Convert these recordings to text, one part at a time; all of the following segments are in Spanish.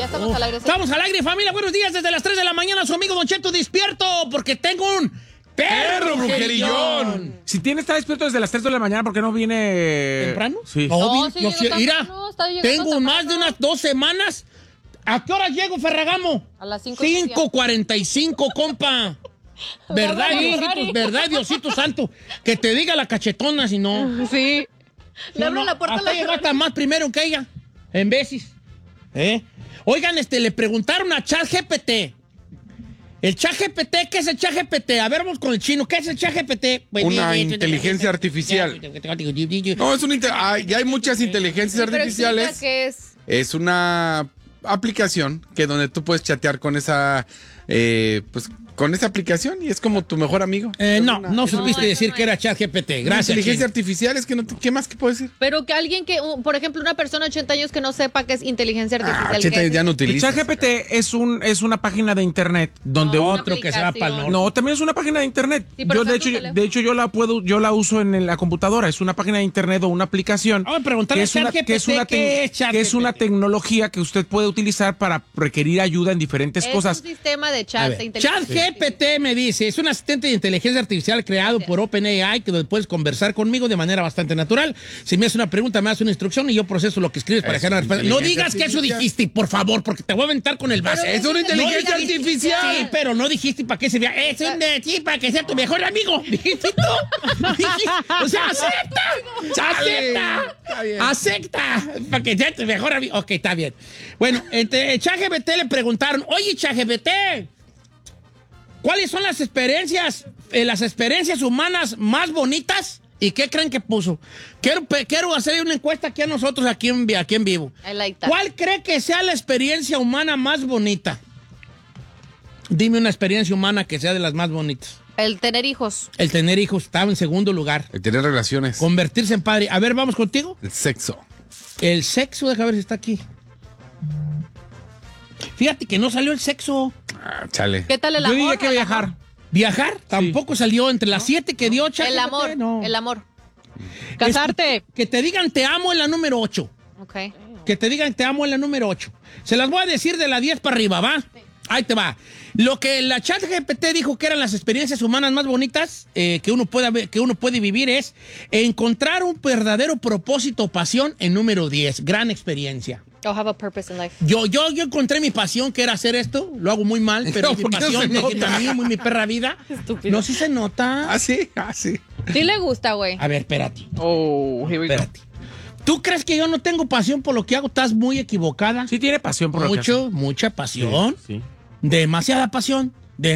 Ya estamos al aire. Estamos al aire, familia. Buenos días desde las 3 de la mañana. Su amigo Don Cheto despierto porque tengo un perro brujerillón. Si está despierto desde las 3 de la mañana, ¿por qué no viene temprano? Sí. Mira, tengo más de unas 2 semanas. ¿A qué hora llego, Ferragamo? A las 5:45. 5:45, compa. ¿Verdad, Diosito? ¿Verdad, Diosito Santo? Que te diga la cachetona, si no. Sí. Le abro la puerta a hasta la llegaste más primero que ella. En veces. Oigan, le preguntaron a ChatGPT. El ChatGPT, ¿qué es el ChatGPT? A ver, vamos con el chino. ¿Qué es el ChatGPT? Una inteligencia artificial. No, ya hay muchas inteligencias artificiales. ¿Qué es? Es una aplicación que donde tú puedes chatear con esa, con esa aplicación y es como tu mejor amigo. No supiste decir que era ChatGPT. Gracias. Inteligencia artificial, es que no, ¿qué más que puedo decir? Pero que alguien que, por ejemplo, una persona de 80 años que no sepa qué es inteligencia artificial. 80 años ya no El utiliza. ChatGPT es una página de internet donde otro que se va para el norte. No, también es una página de internet. Sí, pero Yo está en tu de hecho yo la uso en la computadora. Es una página de internet o una aplicación. Vamos a preguntarle a ChatGPT que es una tecnología que usted puede utilizar para requerir ayuda en diferentes cosas. Es un sistema de chat de inteligencia. ChatGPT me dice, es un asistente de inteligencia artificial creado por OpenAI que puedes conversar conmigo de manera bastante natural. Si me haces una pregunta, me haces una instrucción y yo proceso lo que escribes para dejar una respuesta. No digas que eso dijiste, por favor, porque te voy a aventar con el base. Es una inteligencia artificial. Sí, pero no dijiste para qué se vea. Es un para que sea tu mejor amigo. ¿Dijiste tú? O sea, acepta. Para que sea tu mejor amigo. Ok, está bien. Bueno, ChatGPT le preguntaron, oye, ChatGPT, ¿cuáles son las experiencias humanas más bonitas? ¿Y qué creen que puso? Quiero hacer una encuesta aquí a nosotros, aquí en vivo. ¿Cuál cree que sea la experiencia humana más bonita? Dime una experiencia humana que sea de las más bonitas. El tener hijos. El tener hijos estaba en segundo lugar. El tener relaciones. Convertirse en padre. A ver, vamos contigo. El sexo. El sexo, deja ver si está aquí. Fíjate que no salió el sexo. Chale. ¿Qué tal el amor? Yo diría que viajar. ¿Viajar? Tampoco salió entre las 7 que dio ChatGPT. El amor. No. El amor. Casarte. Que te digan te amo en la número 8. Ok. Que te digan te amo en la número 8. Se las voy a decir de la 10 para arriba, ¿va? Ahí te va. Lo que la ChatGPT dijo que eran las experiencias humanas más bonitas que uno puede vivir es encontrar un verdadero propósito o pasión en número 10. Gran experiencia. I'll have a purpose in life. Yo encontré mi pasión, que era hacer esto. Lo hago muy mal, pero mi pasión es mi perra vida. Estúpido. No, sí se nota. Ah, sí. Sí le gusta, güey. A ver, espérate. Oh, here we go. Espérate. ¿Tú crees que yo no tengo pasión por lo que hago? Estás muy equivocada. Sí tiene pasión por lo que hace. Mucha pasión. Sí. Demasiada pasión.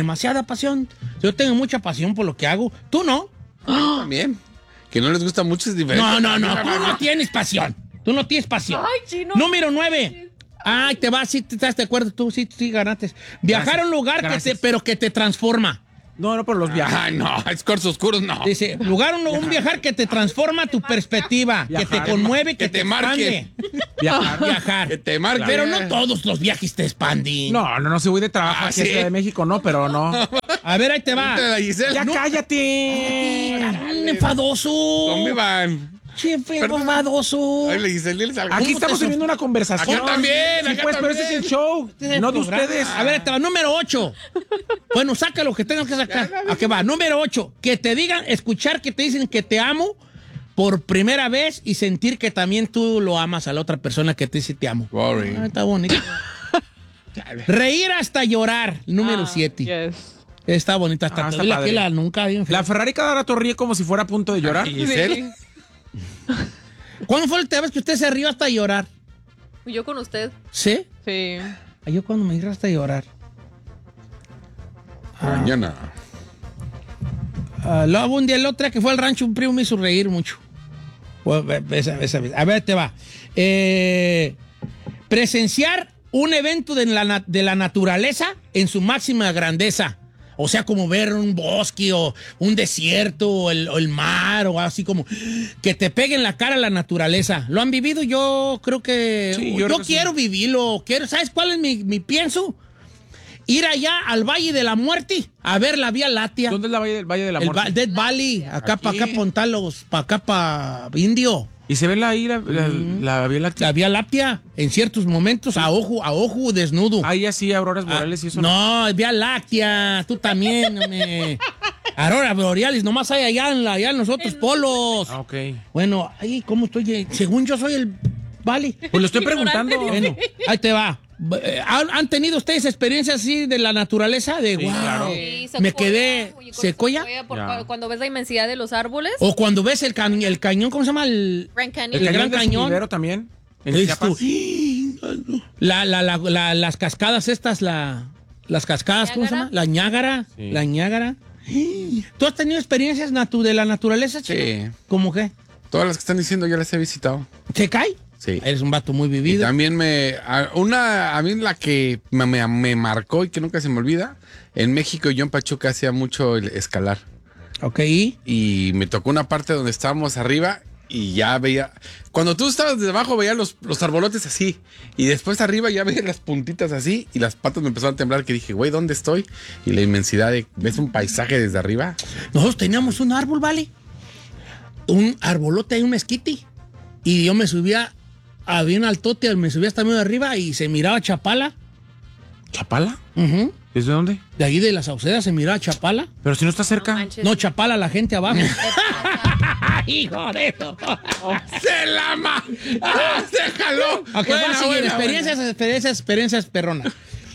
Yo tengo mucha pasión por lo que hago. ¿Tú no? También. Que no les gusta mucho es diferente. No. Tú no tienes pasión. Tú no tienes pasión. Ay, chino. Número 9. Ay, te vas, sí, estás de acuerdo tú, sí ganaste. Viajar a un lugar pero que te transforma. No, por los viajes. Ay, no, es cuartos oscuros, no. Dice, un viajar que te transforma tu perspectiva, que te conmueve, que te marque. Viajar. Que te marque. Pero no todos los viajes te expanden. No, si voy de trabajo aquí a Ciudad de México, no, pero no. A ver, ahí te va. Ya cállate. Enfadoso. ¿Dónde van? Che, enfadoso. Ay, Giselle, Aquí estamos teniendo una conversación. Acá también, Sí, acá pues, pero también. ese es el show, no de ustedes. A ver, ahí te va. Número 8. Bueno, saca lo que tengas que sacar. ¿A qué va? Número 8. Que te digan, escuchar que te dicen que te amo por primera vez y sentir que también tú lo amas a la otra persona que te dice te amo. Boring. Está bonito. Reír hasta llorar. Número 7. Yes. Está bonita. Está padre. nunca. La Ferrari cada rato ríe como si fuera a punto de llorar. ¿Y Giselle? ¿Cuándo fue la última vez que usted se rió hasta llorar? Yo con usted. ¿Sí? Sí. Yo cuando me río hasta llorar. Mañana. Luego un día el otro que fue al rancho, un primo me hizo reír mucho. Esa vez. A ver, te va. Presenciar un evento de la naturaleza en su máxima grandeza. O sea, como ver un bosque o un desierto o el mar o así como que te pegue en la cara la naturaleza. ¿Lo han vivido? Yo creo que... Sí, yo quiero vivirlo. ¿Sabes cuál es mi pienso? Ir allá al Valle de la Muerte a ver la Vía Láctea. ¿Dónde es el Valle de la Muerte? Death Valley. Acá para acá Pontalos, para acá para Indio. ¿Y se ve ahí la Vía Láctea? La Vía Láctea, en ciertos momentos, a ojo desnudo. Ahí así, auroras boreales y eso. No, Vía Láctea, tú también, Aurora boreales, nomás hay allá en los otros polos. Ah, ok. Bueno, ahí, ¿cómo estoy? Según yo soy el... Vale. Pues lo estoy preguntando. Bueno, ahí te va. ¿Han tenido ustedes experiencias así de la naturaleza? De Sí, wow, claro. Sí, me quedé ¿secuoya? Cuando ves la inmensidad de los árboles. O cuando ves el cañón, ¿cómo se llama? Grand Canyon. El Gran de Cañón. Sumidero también. En ¿Qué dices Chiapas. tú? Las cascadas estas, las cascadas, ¿cómo se llama? La Ñágara. Sí. La Ñágara. ¿Tú has tenido experiencias de la naturaleza, chico? Sí. ¿Cómo qué? Todas las que están diciendo ya las he visitado. ¿Se cae? Sí. Eres un vato muy Y vivido. también a mí la que me marcó y que nunca se me olvida, en México yo en Pachuca hacía mucho el escalar. Ok. Y me tocó una parte donde estábamos arriba y ya veía, cuando tú estabas desde abajo veía los arbolotes así, y después arriba ya veía las puntitas así y las patas me empezaron a temblar, que dije, güey, ¿dónde estoy? Y la inmensidad ves un paisaje desde arriba. Nosotros teníamos un árbol, ¿vale? Un arbolote y un mezquite. Y yo me subía a bien altote, me subía hasta medio de arriba y se miraba Chapala. ¿Chapala? Ujú. ¿Desde dónde? De ahí de la Sauceda se miraba Chapala. Pero si no está No cerca. manches. No, Chapala, la gente abajo. ¡Hijo de eso! ¡Se la ¡Se jaló! Ok, va a seguir. Experiencias perronas.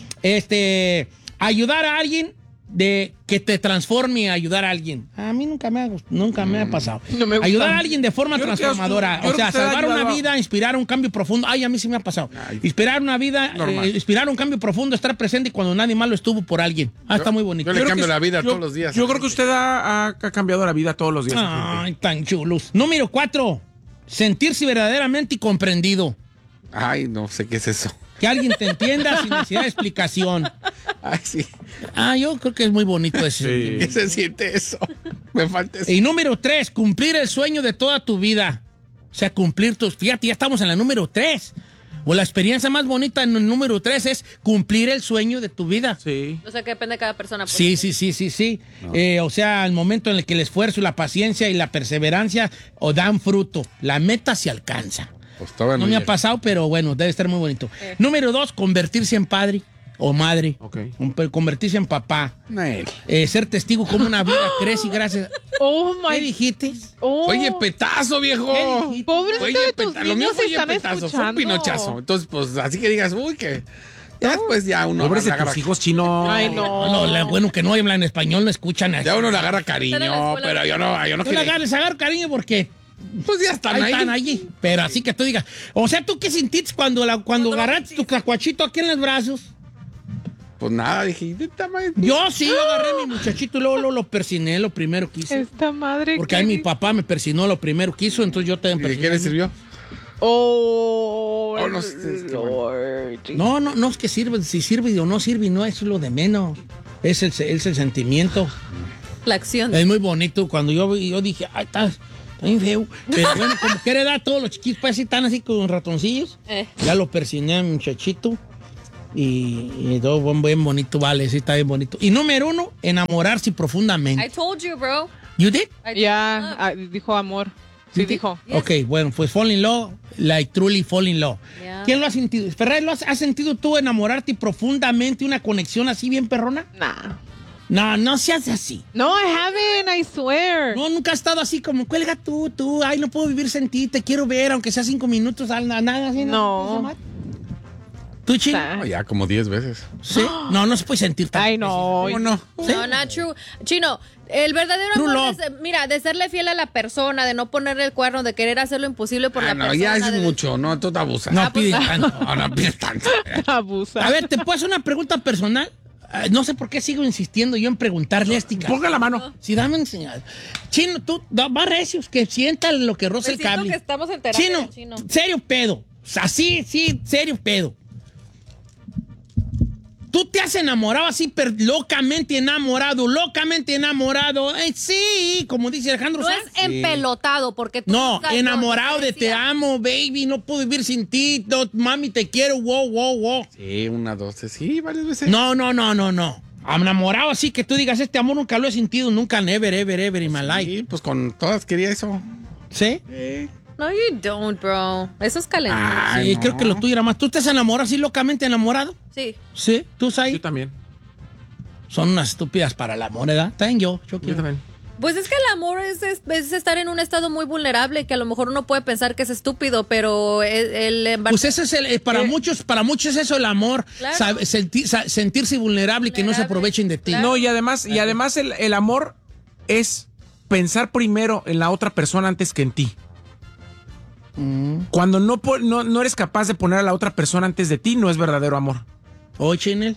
Ayudar a alguien de que te transforme a ayudar a alguien. A mí nunca me ha pasado. No me gusta. Ayudar a alguien de forma Yo creo que transformadora. yo creo O sea, que usted ha salvar una ayudado a- vida, inspirar un cambio profundo. Ay, a mí sí me ha pasado. Inspirar una vida, Normal. inspirar un cambio profundo, estar presente cuando nadie más lo estuvo por alguien. Está muy bonito. Yo le Creo cambio que- la vida yo- todos los días. Yo creo que usted ha cambiado la vida todos los días. Ay, tan chulos. Número 4. Sentirse verdaderamente comprendido. Ay, no sé qué es eso. Que alguien te entienda sin necesidad de explicación. Ay, sí. Yo creo que es muy bonito ese. Sí. ¿Qué se siente eso? Me falta eso. Y número 3, cumplir el sueño de toda tu vida. O sea, cumplir tus... Fíjate, ya estamos en la número 3. O la experiencia más bonita en el número 3 es cumplir el sueño de tu vida. Sí. O sea, que depende de cada persona. pues. Sí. O sea, el momento en el que el esfuerzo, la paciencia y la perseverancia dan fruto. La meta se alcanza. Pues todavía No me ha llega. pasado, pero bueno, debe estar muy bonito. Número 2, convertirse en padre o madre. Ok. Convertirse en papá. Nel. Ser testigo como una vida crece gracias. Oh ¿Qué my. dijiste? Oh. Oye, petazo, viejo. ¿Qué dijiste? Pobrecito Oye, de tus lo mío niños fue están petazo, fue un escuchando. pinochazo. Entonces, pues así que digas, uy, que. Ya después ya uno Pobres de le agarra, tus hijos chinos. Ay, no. Bueno, que no hablan español, no escuchan. ya uno le agarra Están cariño, en la escuela. pero yo no No les agarro cariño porque Pues ya están ahí ahí. están allí. Pero así que tú digas, o sea, ¿tú qué sentiste cuando agarraste tu cacuachito aquí en los brazos? Pues nada, dije, "Esta madre". Yo sí, yo agarré a mi muchachito y luego lo persiné, lo primero que hice. Esta madre. Porque ahí mi papá me persinó lo primero que hizo, entonces yo también ¿Y de persiné. qué le sirvió? Oh, Oh, no sé, qué Lord. No es que sirve, si sirve o no sirve, no, eso es lo de menos. Es el sentimiento. La acción. Es muy bonito. Cuando yo dije, ay, está bien feo. Pero bueno, como quiere dar todos los chiquitos, pues así están así con ratoncillos. Ya lo persiné a mi muchachito. Y todo bien bonito, vale, sí está bien bonito. Y número 1, enamorarse I profundamente. told you, bro. ¿You did? Ya, dijo amor. Sí, dijo. Ok, bueno, pues fall in love, like truly fall in love. Yeah. ¿Quién lo ha sentido? Ferrer, has sentido tú enamorarte profundamente, una conexión así bien perrona? Nah. No seas así. No, I haven't, I swear. No, nunca has estado así como, cuelga tú, ay, no puedo vivir sin ti, te quiero ver, aunque sea 5 minutos, nada así. No. ¿Tú, Chino? No, ya como 10 veces. ¿Sí? No se puede sentir tan. Ay, no. ¿Cómo no? ¿Sí? No, not true. Chino, el verdadero True amor love. mira, de serle fiel a la persona, de no ponerle el cuerno, de querer hacer lo imposible por la no, persona. ya es de- mucho, no, tú te abusas. No pide tanto. No pides tanto. Abusa. A ver, ¿te puedo hacer una pregunta personal? No sé por qué sigo insistiendo yo en preguntarle a este cabrón. Ponga la mano. Sí, dame un señal. Chino, tú, va recios, que sienta lo que roza Me el siento cable. que estamos en terapia, Chino, Chino. serio pedo. Así, sí, serio pedo. Tú te has enamorado así, locamente enamorado. Sí, como dice Alejandro No Sanz. es empelotado, porque tú No, nunca- enamorado yo de te decía, amo, baby, no puedo vivir sin ti, mami, te quiero, wow. Sí, 1, 2, sí, varias veces. No. Enamorado así que tú digas, este amor nunca lo he sentido, nunca, never in my life. Sí, pues con todas quería eso. ¿Sí? No, you don't, bro. Eso es calentar. Sí, creo que lo tuyo era más. ¿Tú te enamoras así locamente enamorado? Sí. Sí, ¿tú sabes? Yo también. Son unas estúpidas para la moneda. También yo quiero. también. Pues es que el amor es estar en un estado muy vulnerable, que a lo mejor uno puede pensar que es estúpido, pero Pues ese es para muchos es eso el amor. Claro. Sentirse vulnerable y que no se aprovechen de ti. Claro. No, y además el amor es pensar primero en la otra persona antes que en ti. Cuando no eres capaz de poner a la otra persona antes de ti, no es verdadero amor. ¿Oye, Chinel?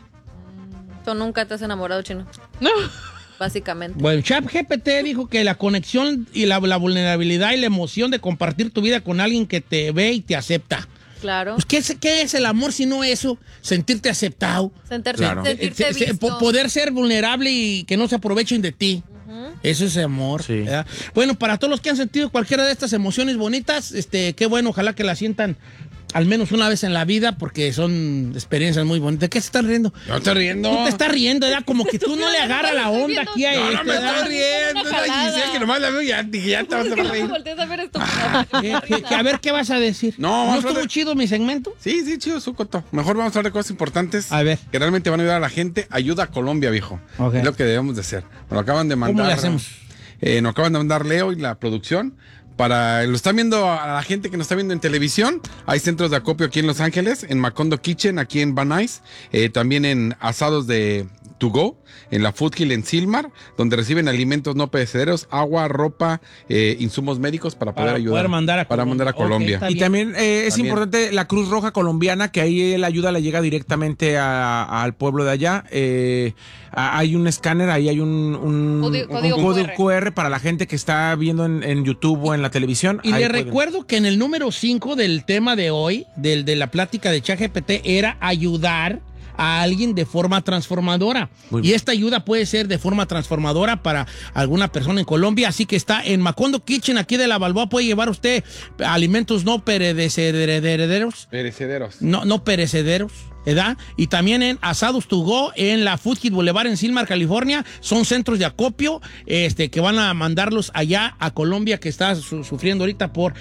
Tú nunca te has enamorado, Chino. No. Básicamente. Bueno, ChatGPT dijo que la conexión y la vulnerabilidad y la emoción de compartir tu vida con alguien que te ve y te acepta. Claro. Pues, ¿qué es el amor si no eso? Sentirte aceptado. Sentirte visto. Poder ser vulnerable y que no se aprovechen de ti. Eso es amor. Sí. ¿Verdad? Bueno, para todos los que han sentido cualquiera de estas emociones bonitas, qué bueno, ojalá que la sientan al menos una vez en la vida, porque son experiencias muy bonitas. ¿De qué se están riendo? No estoy riendo. Tú te estás riendo, ¿verdad? Como que tú no le agarras la onda aquí a No me ¿verdad? estoy riendo. Es la Giselle que nomás la veo y ya te vas a reír. Volteas a ver esto. A ver, ¿qué vas a decir? No, vamos a estuvo ver. chido mi segmento? Sí, chido, su coto. Mejor vamos a hablar de cosas importantes. A ver. Que realmente van a ayudar a la gente. Ayuda a Colombia, viejo. Ok. Es lo que debemos de hacer. Nos lo acaban de mandar. ¿Cómo le hacemos? Nos acaban de mandar Leo y la producción. Lo están viendo a la gente que nos está viendo en televisión. Hay centros de acopio aquí en Los Ángeles, en Macondo Kitchen, aquí en Van Nuys, también en asados de To Go, en la Food Hill en Silmar, donde reciben alimentos no perecederos, agua, ropa, insumos médicos para poder ayudar. Para mandar a Colombia. Ok, Y también es También. importante la Cruz Roja colombiana, que ahí la ayuda le llega directamente al pueblo de allá. Hay un escáner, ahí hay un Código QR para la gente que está viendo en YouTube o en la televisión. Y Ahí le pueden. recuerdo que en el número 5 del tema de hoy, de la plática de ChatGPT, era ayudar a alguien de forma transformadora. Muy Y bien. esta ayuda puede ser de forma transformadora para alguna persona en Colombia. Así que está en Macondo Kitchen, aquí de la Balboa. Puede llevar usted alimentos no perecederos. Perecederos. No perecederos, ¿verdad? Y también en Asados To Go, en la Food Hill Boulevard en Silmar, California. Son centros de acopio que van a mandarlos allá a Colombia, que está sufriendo ahorita por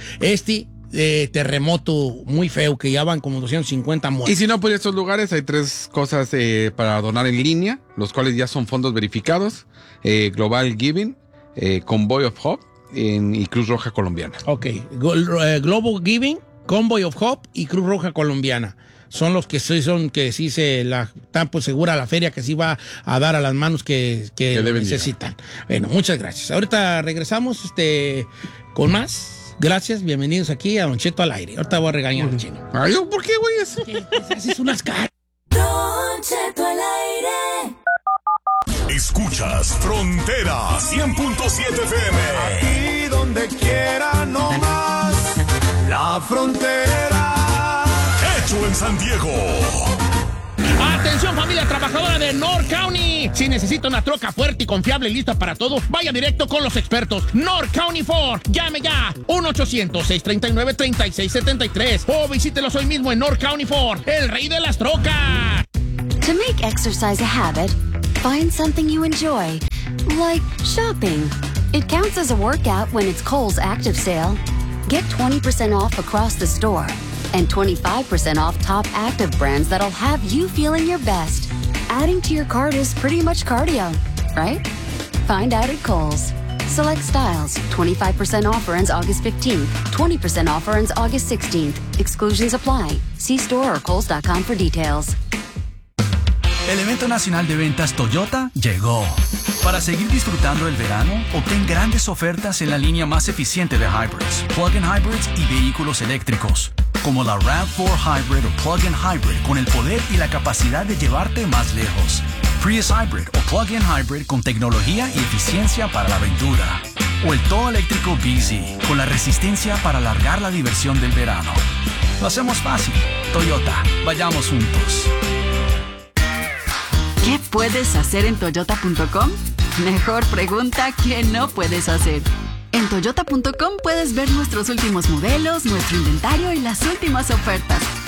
terremoto muy feo, que ya van como 250 Y muertos. si no, pues estos lugares hay 3 cosas para donar en línea, los cuales ya son fondos verificados. Global Giving, Convoy of Hope y Cruz Roja Colombiana. Ok, Global Giving, Convoy of Hope y Cruz Roja Colombiana. Son los que sí se la tan pues segura la feria que sí va a dar a las manos que deben necesitan. Bueno, muchas gracias. Ahorita regresamos con más. Gracias, bienvenidos aquí a Don Cheto al aire. Ahorita voy a regañar al Chino. Ay, ¿por qué, güey? Eso? Haces unas caras. Don Cheto al aire. Escuchas Frontera 100.7 FM. Aquí donde quiera, no más. La frontera. Hecho en San Diego. Atención, familia trabajadora de North County. Si necesita una troca fuerte y confiable y lista para todo, vaya directo con los expertos North County Ford. Llame ya 1-800-639-3673 o visítelos hoy mismo en North County Ford, el rey de las trocas. To make exercise a habit, find something you enjoy, like shopping. It counts as a workout when it's Kohl's Active Sale. Get 20% off across the store and 25% off top active brands that'll have you feeling your best. Adding to your cart is pretty much cardio, right? Find out at Kohl's. Select styles. 25% offer ends August 15th. 20% offer ends August 16th. Exclusions apply. See store or kohls.com for details. El evento nacional de ventas Toyota llegó. Para seguir disfrutando el verano, obtén grandes ofertas en la línea más eficiente de hybrids, plug-in hybrids y vehículos eléctricos, como la RAV4 Hybrid o plug-in hybrid con el poder y la capacidad de llevarte más lejos. Prius Hybrid o plug-in hybrid con tecnología y eficiencia para la aventura. O el todo eléctrico BZ con la resistencia para alargar la diversión del verano. Lo hacemos fácil. Toyota, vayamos juntos. ¿Qué puedes hacer en Toyota.com? Mejor pregunta que no puedes hacer. En Toyota.com puedes ver nuestros últimos modelos, nuestro inventario y las últimas ofertas.